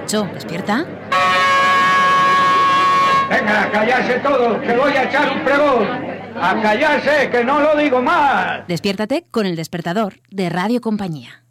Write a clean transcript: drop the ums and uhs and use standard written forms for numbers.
Nacho, despierta. Venga, a callarse todos, que voy a echar un pregón. A callarse, que no lo digo más. Despiértate con El Despertador de Radio Compañía.